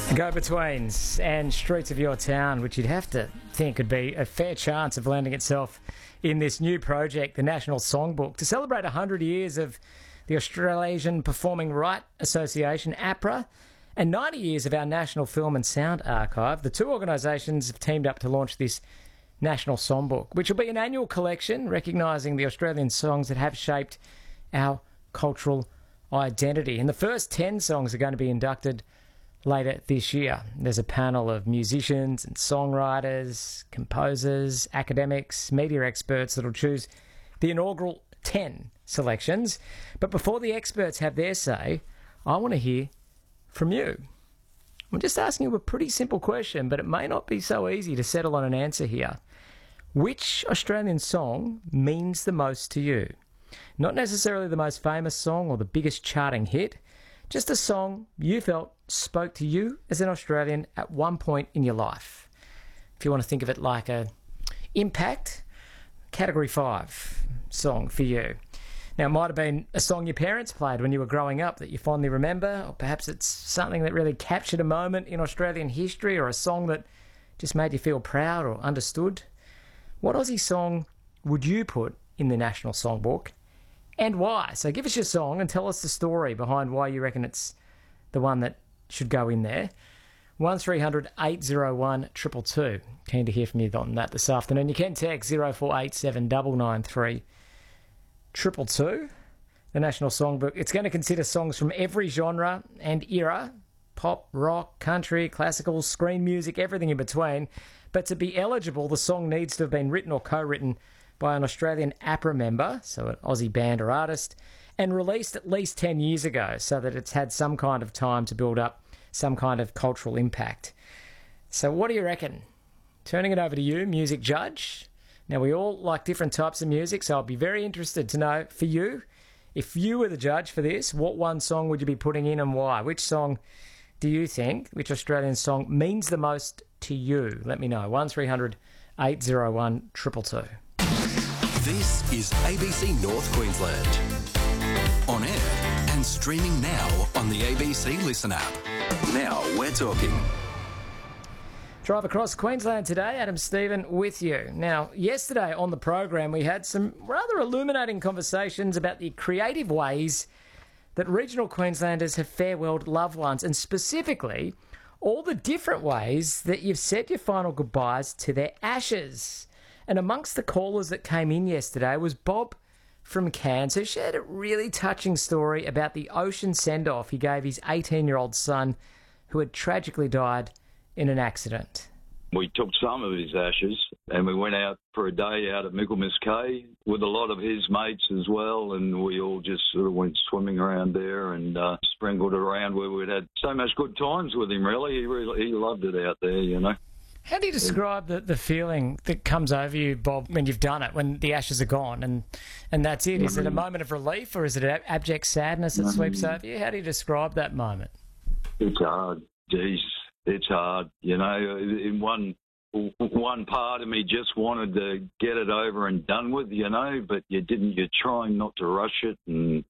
Go-Betweens and Streets of Your Town, which you'd have to think would be a fair chance of landing itself in this new project, the National Songbook, to celebrate 100 years of the Australasian Performing Right Association, APRA, and 90 years of our National Film and Sound Archive. The two organisations have teamed up to launch this National Songbook, which will be an annual collection recognising the Australian songs that have shaped our cultural identity. And the first 10 songs are going to be inducted later this year. There's a panel of musicians and songwriters, composers, academics, media experts that'll choose the inaugural 10 selections. But before the experts have their say, I want to hear from you. I'm just asking you a pretty simple question, but it may not be so easy to settle on an answer here. Which Australian song means the most to you? Not necessarily the most famous song or the biggest charting hit, just a song you felt spoke to you as an Australian at one point in your life. If you want to think of it like a impact, Category 5 song for you. Now, it might have been a song your parents played when you were growing up that you fondly remember, or perhaps it's something that really captured a moment in Australian history, or a song that just made you feel proud or understood. What Aussie song would you put in the National Songbook, and why? So give us your song and tell us the story behind why you reckon it's the one that should go in there. 1300 801 222. Keen to hear from you on that this afternoon. You can text 0487 993 222. The National Songbook. It's going to consider songs from every genre and era. Pop, rock, country, classical, screen music, everything in between. But to be eligible, the song needs to have been written or co-written by an Australian APRA member, so an Aussie band or artist, and released at least 10 years ago so that it's had some kind of time to build up some kind of cultural impact. So what do you reckon? Turning it over to you, music judge. Now, we all like different types of music, so I'll be very interested to know, for you, if you were the judge for this, what one song would you be putting in and why? Which song do you think, which Australian song means the most to you? Let me know. 1300 801 222. This is ABC North Queensland. On air and streaming now on the ABC Listen app. Now we're talking. Drive across Queensland today, Adam Stephen with you. Now, yesterday on the program, we had some rather illuminating conversations about the creative ways that regional Queenslanders have farewelled loved ones, and specifically all the different ways that you've said your final goodbyes to their ashes. And amongst the callers that came in yesterday was Bob from Cairns, who shared a really touching story about the ocean send-off he gave his 18-year-old son, who had tragically died in an accident. We took some of his ashes and we went out for a day out at Michaelmas Cay with a lot of his mates as well, and we all just sort of went swimming around there and sprinkled around where we'd had so much good times with him, really. He loved it out there, you know. How do you describe the feeling that comes over you, Bob, when you've done it, when the ashes are gone and that's it? Is it a moment of relief or is it abject sadness that sweeps over you? How do you describe that moment? It's hard. Jeez, it's hard. You know, in one part of me just wanted to get it over and done with, you know, but you didn't. You're trying not to rush it, and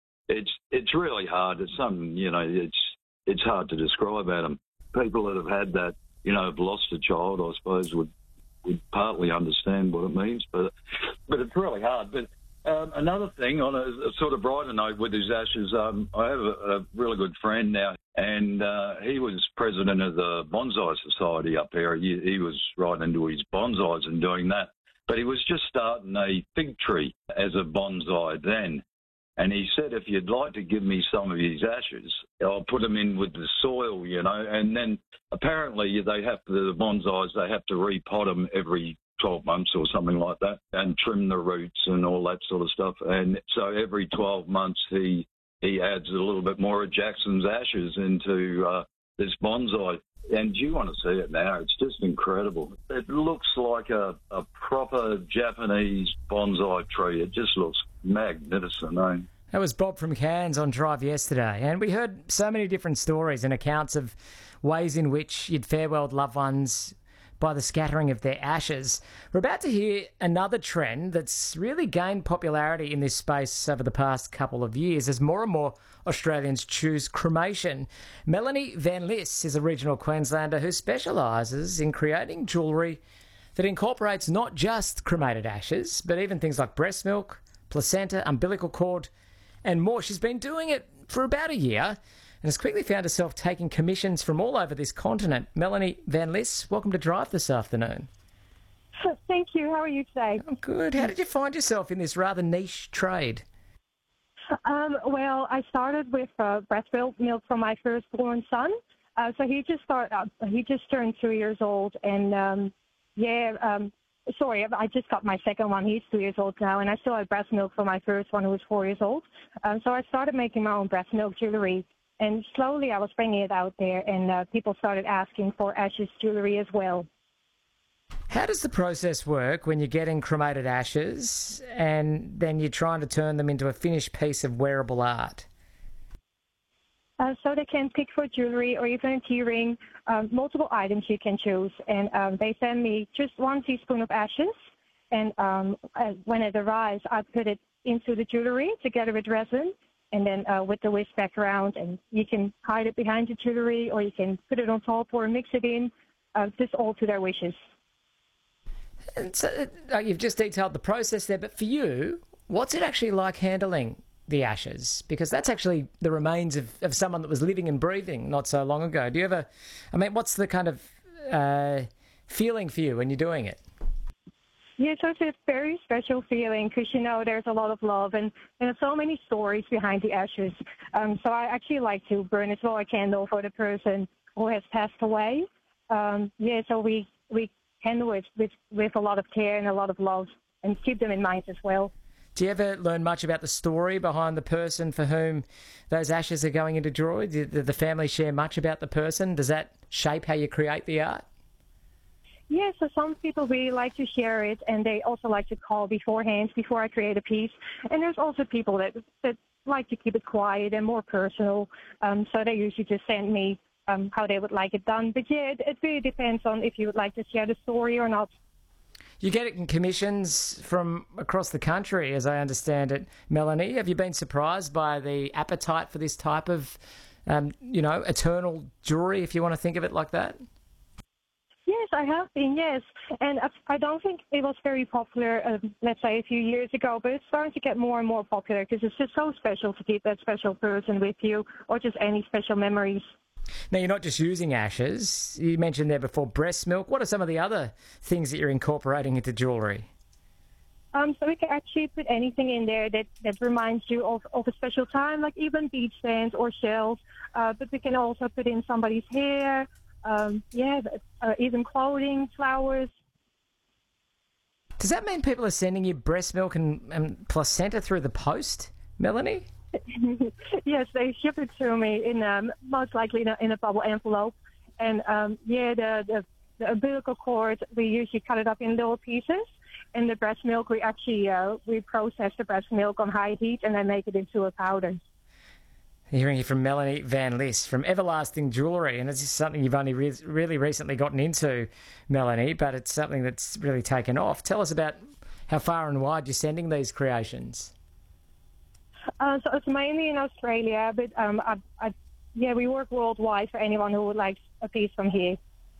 it's really hard. It's something, you know, it's hard to describe, Adam. People that have had that, you know, have lost a child, I suppose, would partly understand what it means, but it's really hard. But another thing, on a sort of brighter note with his ashes, I have a really good friend now, and he was president of the Bonsai Society up here. He was right into his bonsais and doing that, but he was just starting a fig tree as a bonsai then. And he said, if you'd like to give me some of his ashes, I'll put them in with the soil, you know. And then apparently the bonsais, they have to repot them every 12 months or something like that, and trim the roots and all that sort of stuff. And so every 12 months he adds a little bit more of Jackson's ashes into this bonsai. And you want to see it now. It's just incredible. It looks like a proper Japanese bonsai tree. It just looks magnificent, eh? That was Bob from Cairns on Drive yesterday, and we heard so many different stories and accounts of ways in which you'd farewelled loved ones by the scattering of their ashes. We're about to hear another trend that's really gained popularity in this space over the past couple of years as more and more Australians choose cremation. Melanie Van Liss is a regional Queenslander who specialises in creating jewellery that incorporates not just cremated ashes, but even things like breast milk, placenta, umbilical cord, and more. She's been doing it for about a year and has quickly found herself taking commissions from all over this continent. Melanie Van Liss, welcome to Drive this afternoon. Thank you. How are you today? I'm good. How did you find yourself in this rather niche trade? Well, I started with breast milk from my firstborn son. So he just turned 2 years old, and I just got my second one. He's 2 years old now, and I still had breast milk for my first one, who was 4 years old. So I started making my own breast milk jewellery, and slowly I was bringing it out there, and people started asking for ashes jewellery as well. How does the process work when you're getting cremated ashes and then you're trying to turn them into a finished piece of wearable art? So they can pick for jewellery or even a key ring, multiple items you can choose. And they send me just 1 teaspoon of ashes. And when it arrives, I put it into the jewellery together with resin. And then with the whisk back around, and you can hide it behind the jewellery or you can put it on top or mix it in, just all to their wishes. And so, you've just detailed the process there, but for you, what's it actually like handling the ashes? Because that's actually the remains of someone that was living and breathing not so long ago. Do you ever, what's the kind of feeling for you when you're doing it? Yeah, so it's a very special feeling because, there's a lot of love and so many stories behind the ashes. So I actually like to burn as well a candle for the person who has passed away. So we handle it with a lot of care and a lot of love and keep them in mind as well. Do you ever learn much about the story behind the person for whom those ashes are going into jewellery? Do the family share much about the person? Does that shape how you create the art? Yeah, so some people really like to share it, and they also like to call beforehand before I create a piece. And there's also people that like to keep it quiet and more personal, so they usually just send me how they would like it done. But yeah, it really depends on if you would like to share the story or not. You get it in commissions from across the country, as I understand it, Melanie. Have you been surprised by the appetite for this type of, eternal jewellery, if you want to think of it like that? Yes, I have been, yes. And I don't think it was very popular, let's say, a few years ago, but it's starting to get more and more popular because it's just so special to keep that special person with you or just any special memories. Now, you're not just using ashes. You mentioned there before breast milk. What are some of the other things that you're incorporating into jewellery? So we can actually put anything in there that reminds you of a special time, like even bead stands or shells. But we can also put in somebody's hair, even clothing, flowers. Does that mean people are sending you breast milk and placenta through the post, Melanie? Yes, they ship it to me in most likely in a bubble envelope, and the umbilical cord, we usually cut it up in little pieces, and the breast milk we actually we process the breast milk on high heat and then make it into a powder. Hearing you from Melanie Van Liss from Everlasting Jewellery, and this is something you've only really recently gotten into, Melanie, but it's something that's really taken off. Tell us about how far and wide you're sending these creations. So it's mainly in Australia, but we work worldwide for anyone who would like a piece from here.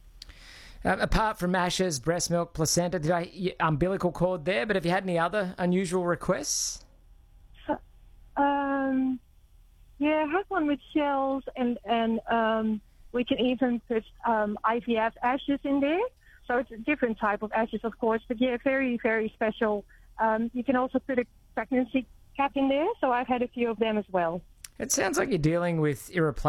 Apart from ashes, breast milk, placenta, umbilical cord there, but have you had any other unusual requests? I had one with shells, and we can even put IVF ashes in there. So it's a different type of ashes, of course, but very, very special. You can also put a pregnancy cap in there, so I've had a few of them as well. It sounds like you're dealing with irreplaceable